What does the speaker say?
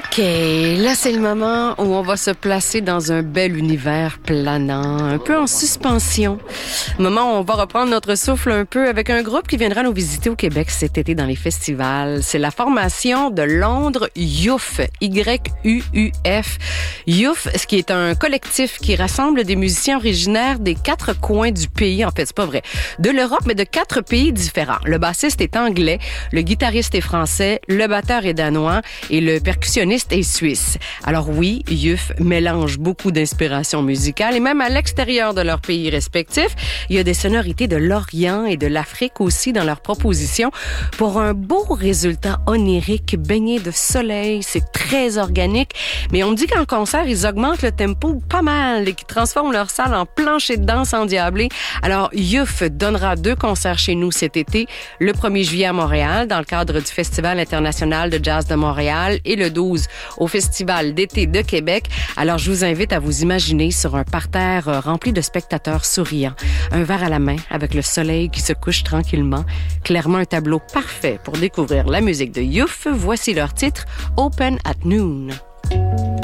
OK, là c'est le moment où on va se placer dans un bel univers planant, un peu en suspension. Moment où on va reprendre notre souffle un peu avec un groupe qui viendra nous visiter au Québec cet été dans les festivals. C'est la formation de Londres Youf, Y-U-U-F. Youf, ce qui est un collectif qui rassemble des musiciens originaires des 4 coins du pays. En fait, c'est pas vrai. De l'Europe, mais de 4 pays différents. Le bassiste est anglais, le guitariste est français, le batteur est danois et le percussionniste est suisse. Alors oui, Youf mélange beaucoup d'inspirations musicales et même à l'extérieur de leur pays respectifs, il y a des sonorités de l'Orient et de l'Afrique aussi dans leurs propositions pour un beau résultat onirique baigné de soleil. C'est très organique, mais on me dit qu'en concert, ils augmentent le tempo pas mal et qu'ils transforment leur salle en plancher de danse endiablé. Alors, Youf donnera 2 concerts chez nous cet été, le 1er juillet à Montréal dans le cadre du Festival international de jazz de Montréal et le 12 au Festival d'été de Québec. Alors, je vous invite à vous imaginer sur un parterre rempli de spectateurs souriants, un verre à la main avec le soleil qui se couche tranquillement. Clairement un tableau parfait pour découvrir la musique de Youf. Voici leur titre, Open at Noon.